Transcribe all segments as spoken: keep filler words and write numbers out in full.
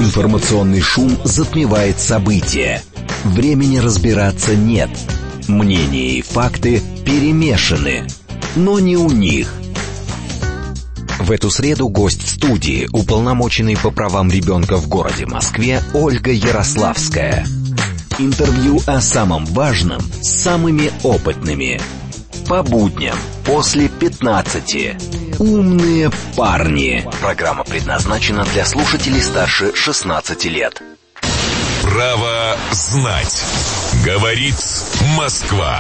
Информационный шум затмевает события. Времени разбираться нет. Мнения и факты перемешаны. Но не у них. В эту среду гость в студии, уполномоченный по правам ребенка в городе Москве Ольга Ярославская. Интервью о самом важном с самыми опытными. По будням после пятнадцати. Умные парни. Программа предназначена для слушателей старше шестнадцати лет. Право знать. Говорит Москва.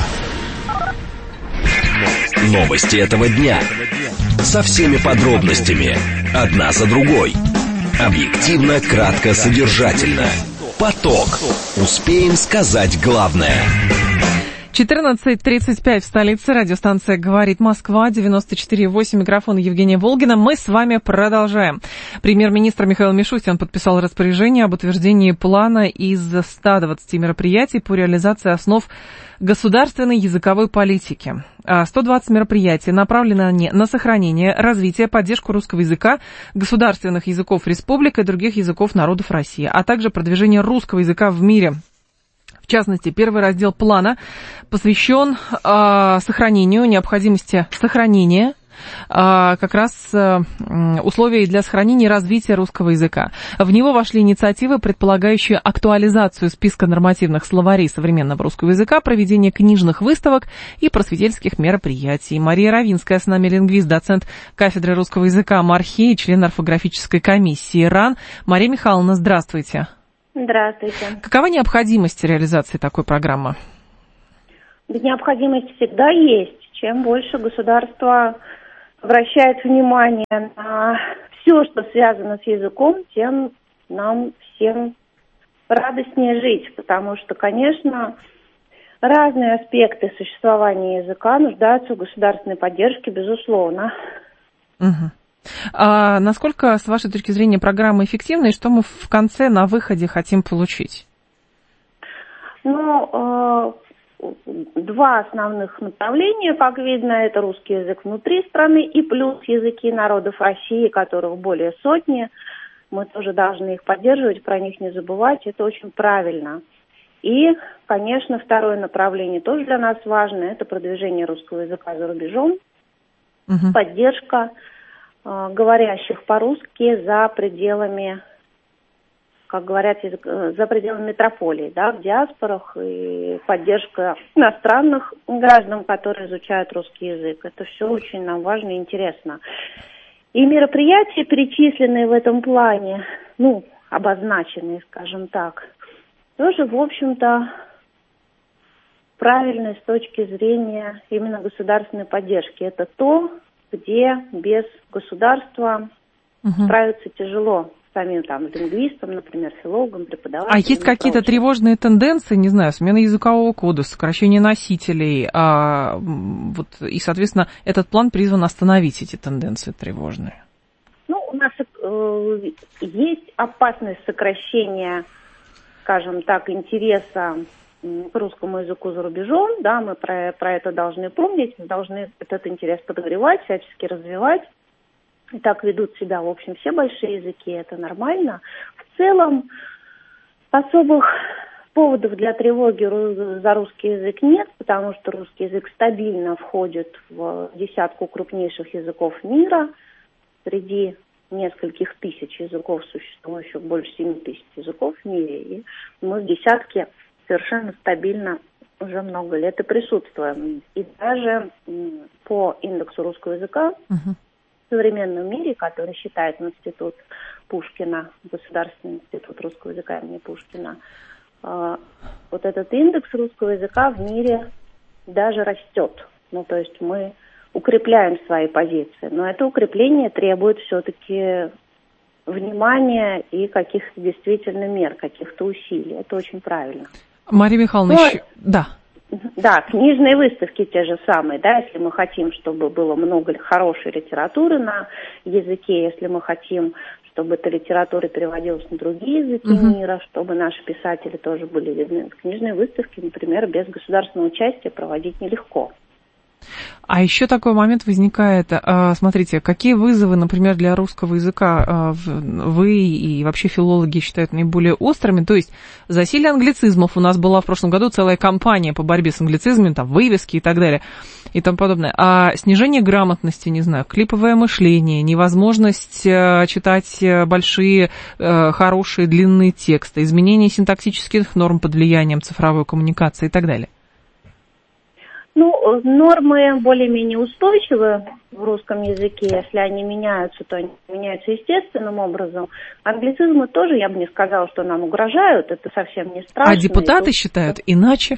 Новости этого дня. Со всеми подробностями. Одна за другой. Объективно, кратко, содержательно. Поток. Успеем сказать главное. четырнадцать тридцать пять в столице. Радиостанция «Говорит Москва», девяносто четыре и восемь. Микрофон Евгения Волгина. Мы с вами продолжаем. Премьер-министр Михаил Мишустин подписал распоряжение об утверждении плана из ста двадцати мероприятий по реализации основ государственной языковой политики. сто двадцать мероприятий направлены на сохранение, развитие, поддержку русского языка, государственных языков республик и других языков народов России, а также продвижение русского языка в мире. В частности, первый раздел плана посвящен э, сохранению, необходимости сохранения э, как раз э, условий для сохранения и развития русского языка. В него вошли инициативы, предполагающие актуализацию списка нормативных словарей современного русского языка, проведение книжных выставок и просветительских мероприятий. Мария Равинская с нами, лингвист, доцент кафедры русского языка МАРХЕ и член орфографической комиссии РАН. Мария Михайловна, здравствуйте. Здравствуйте. Какова необходимость реализации такой программы? Необходимость всегда есть. Чем больше государство обращает внимание на все, что связано с языком, тем нам всем радостнее жить. Потому что, конечно, разные аспекты существования языка нуждаются в государственной поддержке, безусловно. Угу. А насколько, с вашей точки зрения, программа эффективна, и что мы в конце на выходе хотим получить? Ну, э, два основных направления, как видно, это русский язык внутри страны и плюс языки народов России, которых более сотни. Мы тоже должны их поддерживать, про них не забывать, это очень правильно. И, конечно, второе направление тоже для нас важно, это продвижение русского языка за рубежом, угу. Поддержка говорящих по-русски за пределами, как говорят, за пределами метрополии, да, в диаспорах, и поддержка иностранных граждан, которые изучают русский язык. Это все очень нам важно и интересно. И мероприятия, перечисленные в этом плане, ну, обозначенные, скажем так, тоже, в общем-то, правильные с точки зрения именно государственной поддержки. Это то, где без государства угу. справиться тяжело самим там лингвистам, например, филологам, преподавателям. А есть какие-то прочее. Тревожные тенденции, не знаю, смена языкового кода, сокращение носителей, а, вот, и, соответственно, этот план призван остановить эти тенденции тревожные? Ну, у нас э, есть опасность сокращения, скажем так, интереса к русскому языку за рубежом, да, мы про, про это должны помнить, мы должны этот интерес подогревать, всячески развивать. И так ведут себя, в общем, все большие языки, это нормально. В целом, особых поводов для тревоги за русский язык нет, потому что русский язык стабильно входит в десятку крупнейших языков мира. Среди нескольких тысяч языков существующих, больше семи тысяч языков в мире, и мы в десятке совершенно стабильно уже много лет и присутствуем. И даже по индексу русского языка uh-huh. в современном мире, который считает институт Пушкина, Государственный институт русского языка имени Пушкина, э, вот этот индекс русского языка в мире даже растет. Ну, то есть мы укрепляем свои позиции. Но это укрепление требует все-таки внимания и каких-то действительно мер, каких-то усилий. Это очень правильно. Мария Михайловна, Но, еще... да. Да, книжные выставки те же самые, да, если мы хотим, чтобы было много хорошей литературы на языке, если мы хотим, чтобы эта литература переводилась на другие языки uh-huh. мира, чтобы наши писатели тоже были видны. Книжные выставки, например, без государственного участия проводить нелегко. А еще такой момент возникает, смотрите, какие вызовы, например, для русского языка вы и вообще филологи считают наиболее острыми? То есть засилие англицизмов, у нас была в прошлом году целая кампания по борьбе с англицизмами, там вывески и так далее, и тому подобное. А снижение грамотности, не знаю, клиповое мышление, невозможность читать большие, хорошие, длинные тексты, изменение синтаксических норм под влиянием цифровой коммуникации и так далее. Ну, нормы более-менее устойчивы в русском языке. Если они меняются, то они меняются естественным образом. Англицизмы тоже, я бы не сказала, что нам угрожают. Это совсем не страшно. А депутаты тут... считают иначе?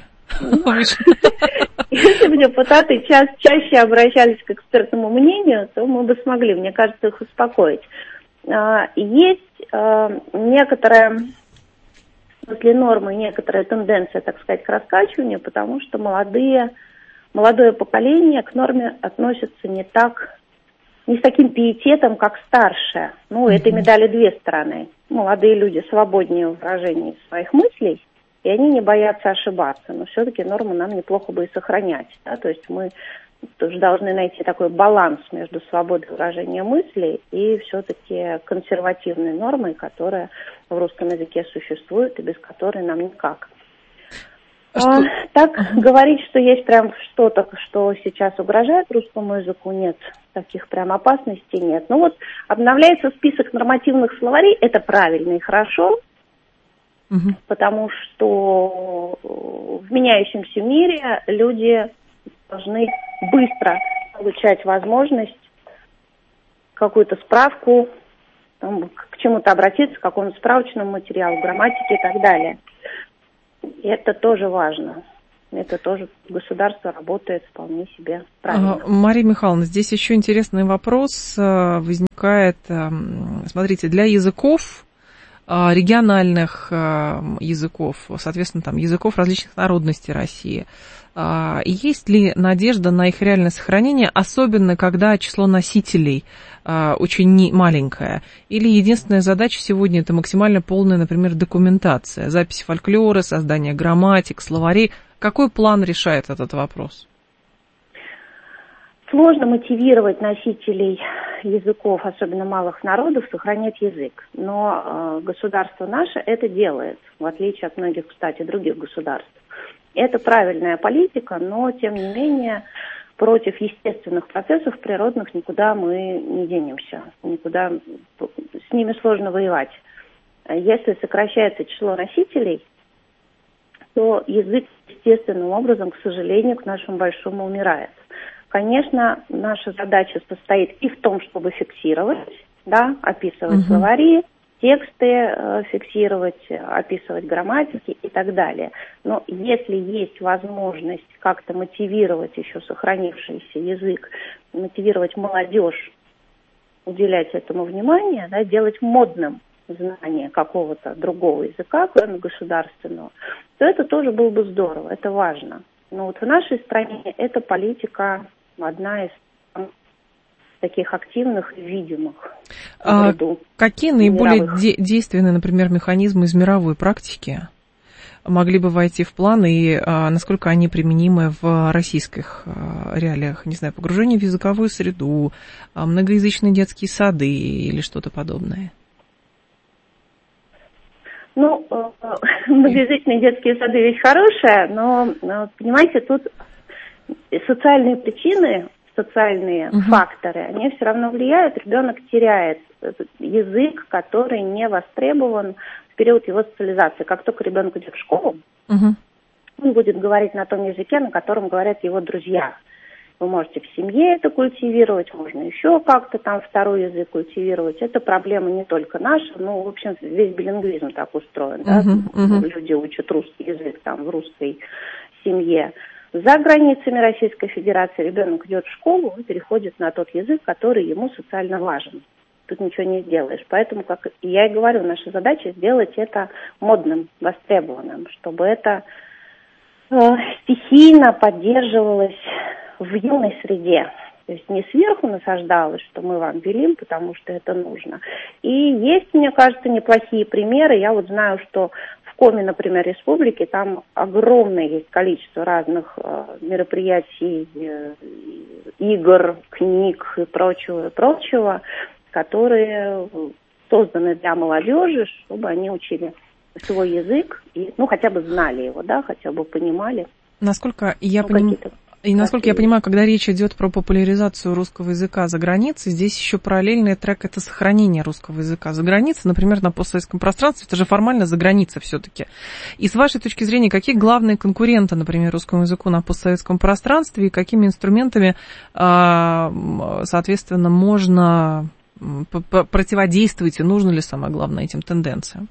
Если бы депутаты чаще обращались к экспертному мнению, то мы бы смогли, мне кажется, их успокоить. Есть некоторая... После нормы некоторая тенденция, так сказать, к раскачиванию, потому что молодые, молодое поколение к норме относится не так, не с таким пиететом, как старшее. Ну, этой медали две стороны. Молодые люди свободнее в выражении своих мыслей, и они не боятся ошибаться. Но все-таки норму нам неплохо бы и сохранять. Да? То есть мы тоже должны найти такой баланс между свободой выражения мыслей и все-таки консервативной нормой, которая в русском языке существует и без которой нам никак. Что? А, так uh-huh. говорить, что есть прям что-то, что сейчас угрожает русскому языку, нет. Таких прям опасностей нет. Ну вот обновляется список нормативных словарей, это правильно и хорошо, uh-huh. потому что в меняющемся мире люди должны быстро получать возможность какую-то справку, там, к чему-то обратиться, к какому-то справочному материалу, грамматике и так далее. И это тоже важно. Это тоже государство работает вполне себе правильно. Мария Михайловна, здесь еще интересный вопрос возникает. Смотрите, для языков, региональных языков, соответственно, там, языков различных народностей России, есть ли надежда на их реальное сохранение, особенно когда число носителей очень маленькое? Или единственная задача сегодня – это максимально полная, например, документация, запись фольклора, создание грамматик, словарей? Какой план решает этот вопрос? Сложно мотивировать носителей языков, особенно малых народов, сохранять язык. Но э, государство наше это делает, в отличие от многих, кстати, других государств. Это правильная политика, но, тем не менее, против естественных процессов природных никуда мы не денемся. Никуда с ними сложно воевать. Если сокращается число носителей, то язык естественным образом, к сожалению, к нашему большому умирает. Конечно, наша задача состоит и в том, чтобы фиксировать, да, описывать uh-huh. словари, тексты э, фиксировать, описывать грамматики и так далее. Но если есть возможность как-то мотивировать еще сохранившийся язык, мотивировать молодежь уделять этому внимание, да, делать модным знание какого-то другого языка, кроме государственного, то это тоже было бы здорово, это важно. Но вот в нашей стране эта политика одна из таких активных и видимых. А какие наиболее де- действенные, например, механизмы из мировой практики могли бы войти в план, и а, насколько они применимы в российских а, реалиях? Не знаю, погружение в языковую среду, а, многоязычные детские сады или что-то подобное? Ну, многоязычные детские сады вещь хорошая, но, понимаете, тут социальные причины, социальные uh-huh. факторы, они все равно влияют. Ребенок теряет этот язык, который не востребован в период его социализации. Как только ребенок идет в школу, uh-huh. он будет говорить на том языке, на котором говорят его друзья. Вы можете в семье это культивировать, можно еще как-то там второй язык культивировать. Это проблема не только наша, но, в общем, весь билингвизм так устроен. Да? Uh-huh, uh-huh. Люди учат русский язык там в русской семье. За границами Российской Федерации ребенок идет в школу и переходит на тот язык, который ему социально важен. Тут ничего не сделаешь. Поэтому, как я и говорю, наша задача сделать это модным, востребованным, чтобы это э, стихийно поддерживалось в юной среде. То есть не сверху насаждалось, что мы вам велим, потому что это нужно. И есть, мне кажется, неплохие примеры. Я вот знаю, что в Коми, например, республики, там огромное есть количество разных э, мероприятий, э, игр, книг и прочего, и прочего, которые созданы для молодежи, чтобы они учили свой язык и, ну, хотя бы знали его, да, хотя бы понимали. Насколько я ну, понимаю... И насколько я понимаю, когда речь идет про популяризацию русского языка за границей, здесь еще параллельный трек – это сохранение русского языка за границей, например, на постсоветском пространстве, это же формально за границей все-таки. И с вашей точки зрения, какие главные конкуренты, например, русскому языку на постсоветском пространстве и какими инструментами, соответственно, можно противодействовать и нужно ли, самое главное, этим тенденциям?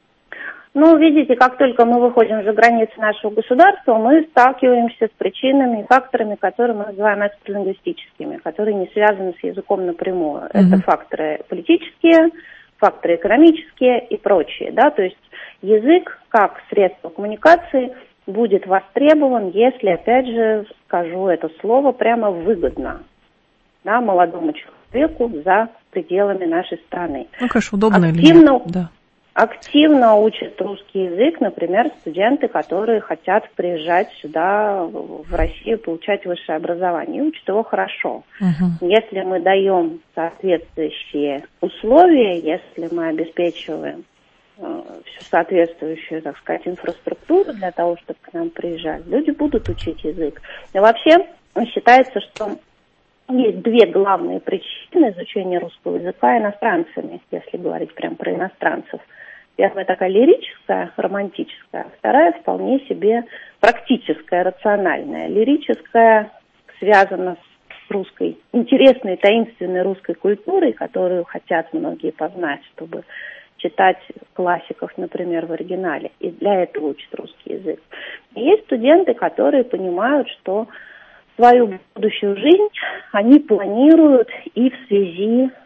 Ну, видите, как только мы выходим за границы нашего государства, мы сталкиваемся с причинами и факторами, которые мы называем экстралингвистическими, которые не связаны с языком напрямую. Mm-hmm. Это факторы политические, факторы экономические и прочие, да, то есть язык как средство коммуникации будет востребован, если, опять же, скажу это слово, прямо выгодно, да, молодому человеку за пределами нашей страны. Ну, конечно, удобно Активно... или нет, да. Активно учат русский язык, например, студенты, которые хотят приезжать сюда, в Россию, получать высшее образование, и учат его хорошо. Uh-huh. Если мы даем соответствующие условия, если мы обеспечиваем э, всю соответствующую, так сказать, инфраструктуру для того, чтобы к нам приезжали, люди будут учить язык. И вообще считается, что есть две главные причины изучения русского языка иностранцами, если говорить прям про иностранцев. Первая такая лирическая, романтическая, вторая вполне себе практическая, рациональная. Лирическая связана с русской, интересной, таинственной русской культурой, которую хотят многие познать, чтобы читать классиков, например, в оригинале. И для этого учат русский язык. И есть студенты, которые понимают, что свою будущую жизнь они планируют и в связи